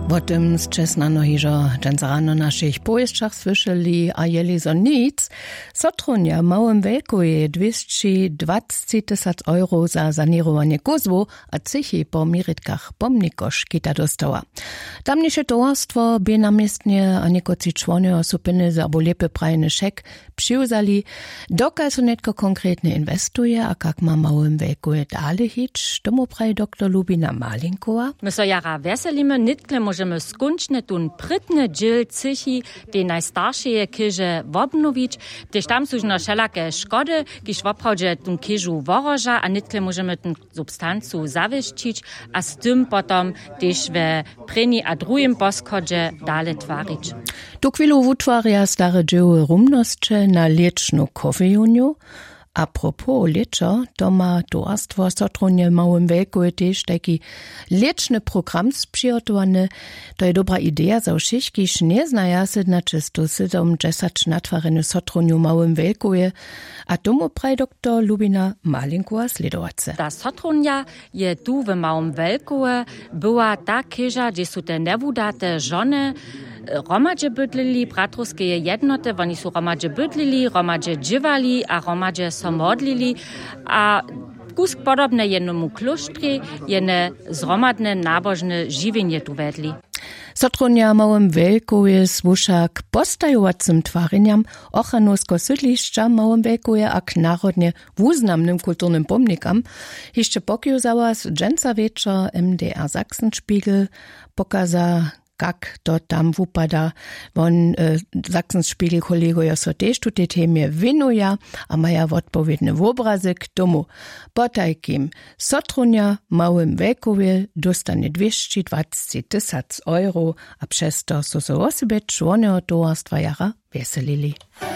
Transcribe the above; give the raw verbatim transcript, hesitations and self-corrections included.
O tym z czesnano hiżo dżęs rano naszych pojeźdźach słyszeli, a jeli zo nic. Sotronia małym wieku je dwieście dwadzieścia tysięcy euro za sanirowanie kozłu, a cychy po mirytkach pomnikosz kita dostała. Tamniejsze towarstwo by namiestnie a niekoci człony supiny za bolepy prajny szek przyuzali, dokaz netko konkretnie inwestuje, a jak ma małym wieku je dalej hić, tomu praj doktor Lubina Malinkowa. My so jara weselimy, nitkle możemy skończny tun prytny dziel cychi, tej najstarszej kyże obnowić, też tam są no wszelakie szkody, kiż w oprawdzie tun kyżu woroża, a nitkle możemy tun substancu zawieszcić, a z tym potom też we preni a drugim poschodzie dalej twarić. Tu chwilu utwarja stare dzieły rumnosće na lieczną kofejuniu. A propos lecza, to ma towarstwo Sotronie małym wieku też taki lieczny program sprzygotowany. To jest dobra idea za wszystkich, kiż nie znają się na czysto siedemdziesiąt natwareny Sotroniu małym wieku, a tomu praj doktor Lubina Malinkowa sledowace. Ta Sotronia je tu w małym wieku była ta kyża, gdzie są te niewudate żony, romadzie bydlili, bratruskie jednoty, oni są romadzie bydlili, romadzie dziewali, a romadzie so modlili, a kusk podobne jednomu kloštri, jene zromadne nabożne żywienie tu vedli. Sotronia małym wieku je słusza k postajowacym twarzeniam ochranosko sydliszcza małym wieku je a k narodnie wuznamnym kulturnym pomnikam. Jeszcze pokiuzała z dżęca wiecza M D R Sachsenspiegel pokaza jak to tam wupada, on e, Sachsenspiegel kolegoja so też tu te temie winuja, a maja odpowiedny obrazy k tomu. Po takim Sotronia małym wiekowie dostanie dwieście dwadzieścia tysięcy euro, a przez to so so osebie członego towarstwa jara weselili.